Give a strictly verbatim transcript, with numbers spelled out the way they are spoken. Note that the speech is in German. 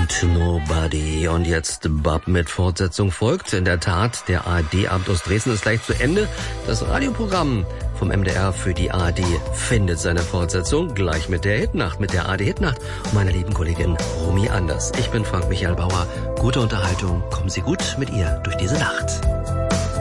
und Nobody. Und jetzt Bab mit Fortsetzung folgt. In der Tat, der A R D-Abend aus Dresden ist gleich zu Ende. Das Radioprogramm vom M D R für die A R D findet seine Fortsetzung gleich mit der Hitnacht, mit der A R D-Hitnacht und meiner lieben Kollegin Romy Anders. Ich bin Frank Michael Bauer. Gute Unterhaltung. Kommen Sie gut mit ihr durch diese Nacht.